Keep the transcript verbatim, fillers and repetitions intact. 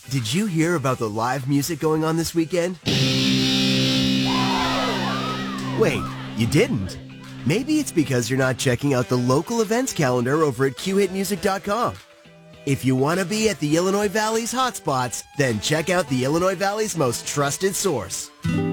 Did you hear about the live music going on this weekend? Wait, you didn't? Maybe it's because you're not checking out the local events calendar over at Q hit music dot com. If you want to be at the Illinois Valley's hotspots, then check out the Illinois Valley's most trusted source.